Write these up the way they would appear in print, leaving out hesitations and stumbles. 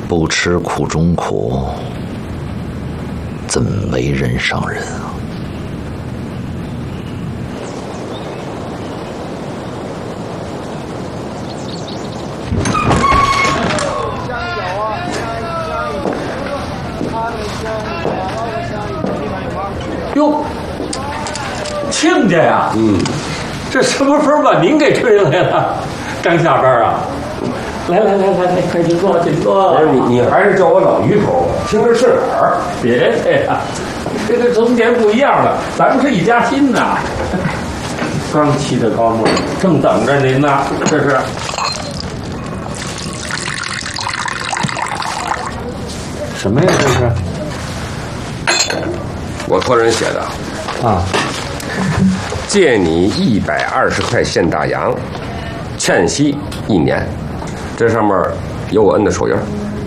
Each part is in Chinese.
不吃苦中苦，怎为人上人啊？ 哟，亲家呀，这什么风把您给吹来了？刚下班啊？来，快请坐，请坐。 不是你还是叫我老于头，听着顺耳。 别呀，这个从前不一样了，咱们是一家亲呐。刚沏的高沫，正等着您呢，这是。什么呀？这是？ 我托人写的。 啊。 借你120块现大洋，欠息1年。这上面有我摁的手印。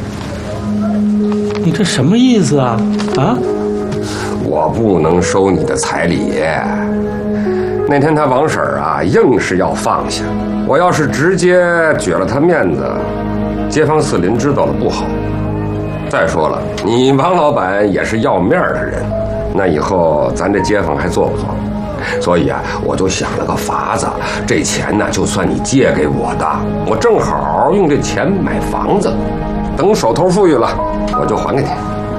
你这什么意思啊？啊？ 我不能收你的彩礼。那天他王婶儿啊，硬是要放下。我要是直接撅了他面子，街坊四邻知道了不好。再说了，你王老板也是要面的人，那以后咱这街坊还做不做？所以啊，我就想了个法子，这钱呢，就算你借给我的，我正好用这钱买房子，等手头富裕了，我就还给你。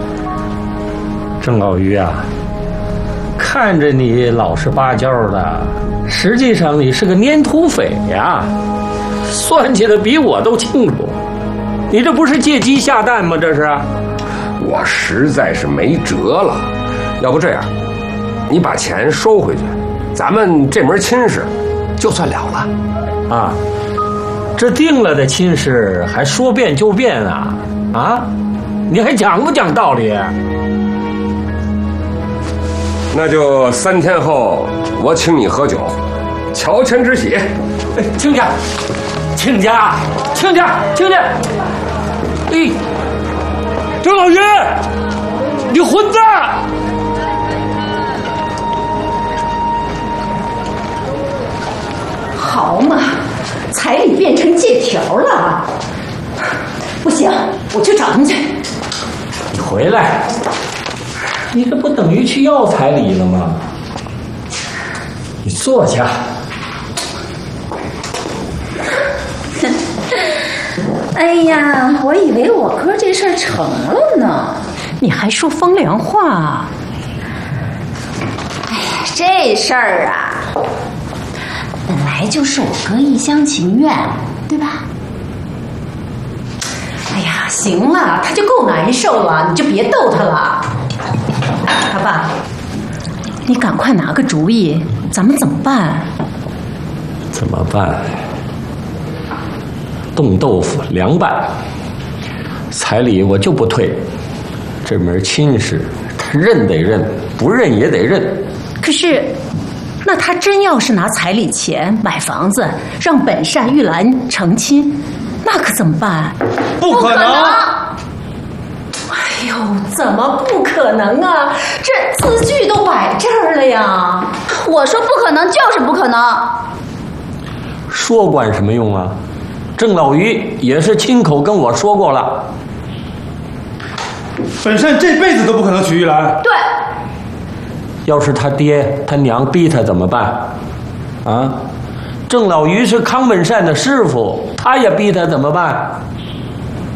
郑老于啊，看着你老实巴交的，实际上你是个粘土匪呀，算计的比我都清楚。你这不是借鸡下蛋吗？这是。 我实在是没辙了，要不这样，你把钱收回去，咱们这门亲事就算了了。 啊，这定了的亲事还说变就变啊？啊，你还讲不讲道理？ 那就3天后我请你喝酒，乔迁之喜。 亲家，亲家，亲家，亲家！哎，郑老于，你混蛋！ 好嘛，彩礼变成借条了。不行，我去找他们去。 你回来，你这不等于去要彩礼了吗？你坐下。 哎呀，我以为我哥这事儿成了呢，你还说风凉话。哎呀，这事儿啊，本来就是我哥一厢情愿，对吧？哎呀，行了，他就够难受了，你就别逗他了。老爸，你赶快拿个主意，咱们怎么办？ 怎么办？冻豆腐凉拌，彩礼我就不退。这门亲事，他认得认，不认也得认。 可是，那他真要是拿彩礼钱买房子，让本善玉兰成亲，那可怎么办？ 不可能！ 哎呦，怎么不可能啊？这字据都摆这儿了呀！ 我说不可能就是不可能。 说管什么用啊？郑老于也是亲口跟我说过了， 本善这辈子都不可能娶玉兰。 对， 要是他爹他娘逼他怎么办？啊，郑老于是康本善的师傅，他也逼他怎么办？